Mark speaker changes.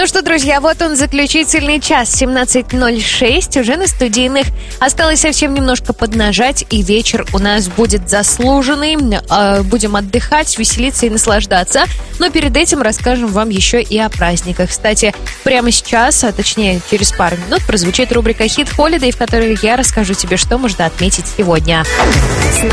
Speaker 1: Ну что, друзья, вот он, заключительный час, 17:06, уже на студийных. Осталось совсем немножко поднажать, и вечер у нас будет заслуженный. Будем отдыхать, веселиться и наслаждаться. Но перед этим расскажем вам еще и о праздниках. Кстати, прямо сейчас, а точнее через пару минут, прозвучит рубрика «Hit Holiday», в которой я расскажу тебе, что можно отметить сегодня.